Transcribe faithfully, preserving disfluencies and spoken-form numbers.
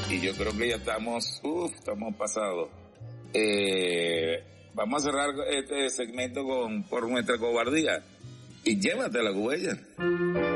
y yo creo que ya estamos, uff, estamos pasados. Eh, vamos a cerrar este segmento con por nuestra cobardía y llévate la huella.